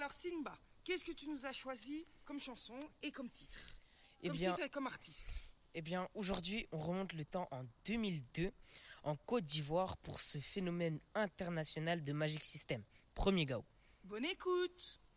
Alors Simba, qu'est-ce que tu nous as choisi comme chanson et comme titre? Eh Comme bien, titre et comme artiste. aujourd'hui, on remonte le temps en 2002 en Côte d'Ivoire pour ce phénomène international de Magic System. Premier Gao. Bonne écoute.